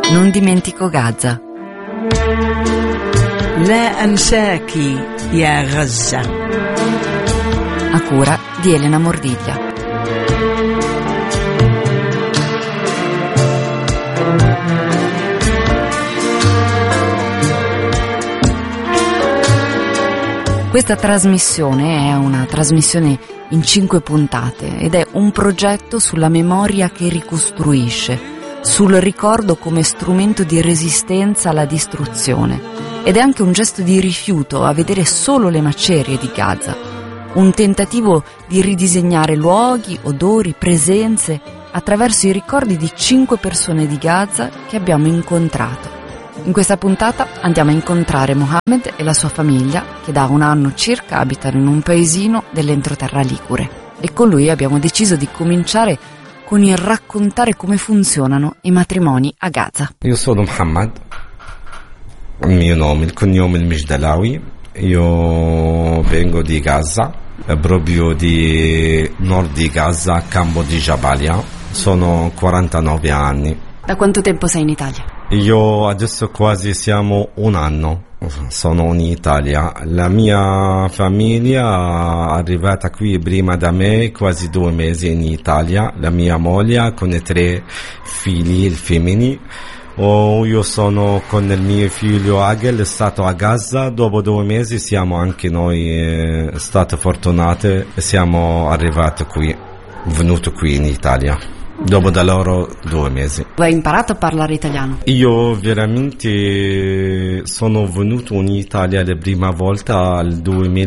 Non dimentico Gaza. لا أنساكي يا غزة. A cura di Elena Mordiglia. Questa trasmissione è una trasmissione in 5 puntate ed è un progetto sulla memoria che ricostruisce, sul ricordo come strumento di resistenza alla distruzione, ed è anche un gesto di rifiuto a vedere solo le macerie di Gaza, un tentativo di ridisegnare luoghi, odori, presenze attraverso i ricordi di 5 persone di Gaza che abbiamo incontrato. In questa puntata andiamo a incontrare Mohammed e la sua famiglia, che da un anno circa abitano in un paesino dell'entroterra ligure, e con lui abbiamo deciso di cominciare con il raccontare come funzionano i matrimoni a Gaza. Io sono Mohammed, il mio nome, il cognome è Mijdalawi, io vengo di Gaza, proprio di nord di Gaza, campo di Jabalia, sono 49 anni. Da quanto tempo sei in Italia? Io adesso quasi siamo un anno, sono in Italia. La mia famiglia è arrivata qui prima da me, quasi 2 mesi in Italia. La mia moglie con i 3 figli femmini. Io sono con il mio figlio Agel, stato a Gaza. Dopo 2 mesi siamo anche noi stati fortunati e siamo arrivati qui, venuti qui in Italia. Dopo da loro 2 mesi. Hai imparato a parlare italiano? Io veramente sono venuto in Italia la prima volta nel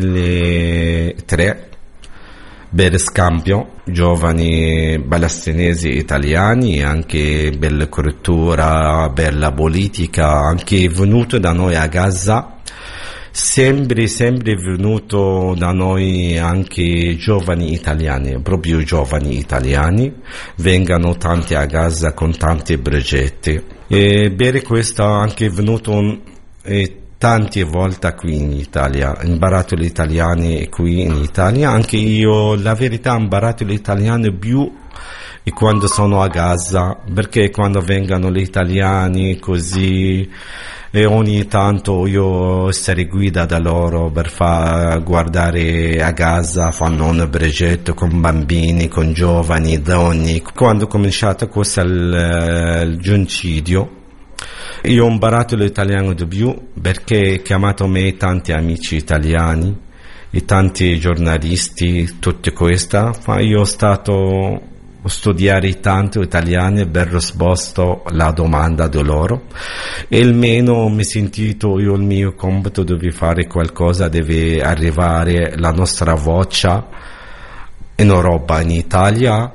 2003 per scambio, giovani palestinesi italiani, anche per la cultura, per la politica, anche venuto da noi a Gaza. Sempre venuto da noi anche giovani italiani, proprio giovani italiani, vengono tanti a Gaza con tanti progetti, e per questo anche venuto tante volte qui in Italia, imparato l'italiano qui in Italia. Anche io la verità ho imparato l'italiano più quando sono a Gaza, perché quando vengono gli italiani così, e ogni tanto io essere guida da loro per far guardare a Gaza, fanno un progetto con bambini, con giovani, donne. Quando ho cominciato questo il genocidio, io ho imparato l'italiano di più, perché ho chiamato me tanti amici italiani e tanti giornalisti, tutto questo, ma io ho stato studiare tanto italiano per rispondere alla domanda di loro, e almeno mi sentito io il mio compito di fare qualcosa, deve arrivare la nostra voce in Europa, in Italia,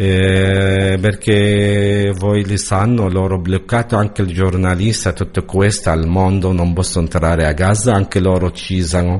perché voi li sanno, loro bloccato anche il giornalista, tutto questo al mondo non possono entrare a Gaza, anche loro uccisono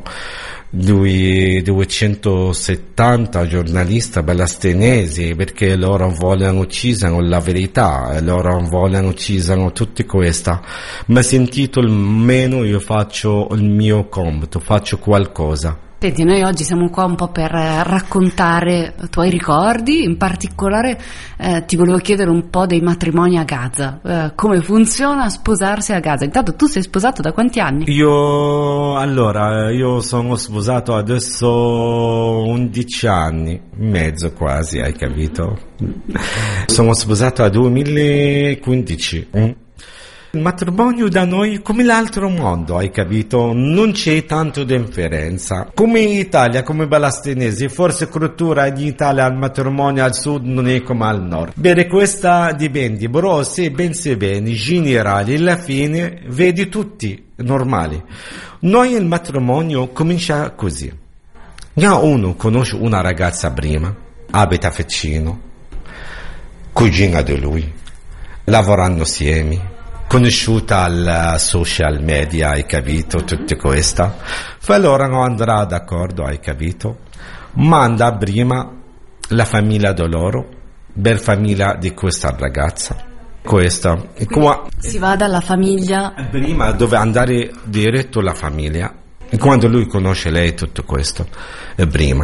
270 giornalisti palestinesi, perché loro vogliono uccidere la verità, loro vogliono uccidere tutto questo. Ma sentito almeno io faccio il mio compito, faccio qualcosa. Senti, noi oggi siamo qua un po' per raccontare i tuoi ricordi, in particolare ti volevo chiedere un po' dei matrimoni a Gaza, come funziona sposarsi a Gaza. Intanto tu sei sposato da quanti anni? Io sono sposato adesso 11 anni e mezzo quasi, hai capito? Sono sposato a 2015. Il matrimonio da noi come l'altro mondo, hai capito? Non c'è tanto differenza. Come in Italia, come palestinesi, forse cultura in Italia al matrimonio al sud non è come al nord. Per questa dipende, però se pensi bene, in generale, alla fine vedi tutti normali. Noi il matrimonio comincia così. Uno conosce una ragazza prima, abita vicino, cugina di lui, lavorando assieme, conosciuta al social media, hai capito, tutto questo. Allora non andrà d'accordo, hai capito, manda prima la famiglia di loro per famiglia di questa ragazza. Questo qua, si va dalla famiglia prima, dove andare diretto alla famiglia, e quando lui conosce lei tutto questo prima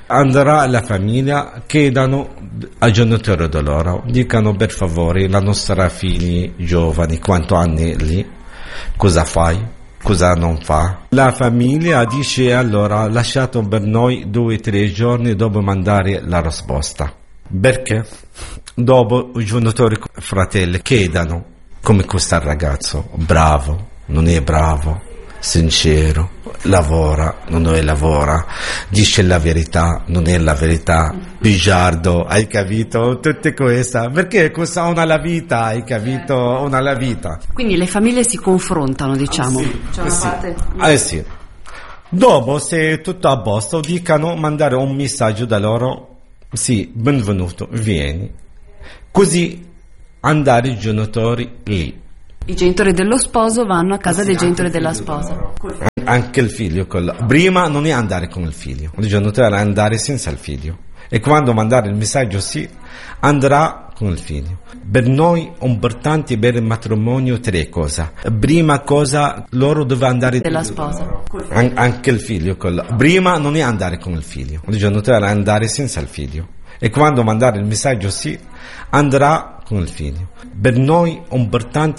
andrà alla famiglia, chiedano ai genitori di loro, dicano per favore la nostra figlia giovane, quanto anni lì, cosa fai? Cosa non fa? La famiglia dice allora lasciato per noi 2-3 giorni dopo mandare la risposta. Perché? Dopo i genitori fratelli chiedono come questo ragazzo, bravo, non è bravo, sincero, lavora, non è lavora, dice la verità, non è la verità, bugiardo, hai capito? Tutte queste, perché questa è una la vita, hai capito? Una la vita. Quindi le famiglie si confrontano, diciamo. Sì, c'è una parte... sì. Dopo, se tutto a posto, dicano mandare un messaggio da loro, sì, benvenuto, vieni. Così andare i genitori lì. I genitori dello sposo vanno a casa dei genitori della sposa. Anche il figlio. Prima non è andare con il figlio, il genitore è andare senza il figlio. E quando mandare il messaggio sì, andrà con il figlio. Per noi è importante per il matrimonio 3 cose. Prima cosa, loro devono andare della sposa. Anche il figlio. Prima non è andare con il figlio, il genitore è andare senza il figlio. E quando mandare il messaggio sì, andrà con il figlio. Per noi è importante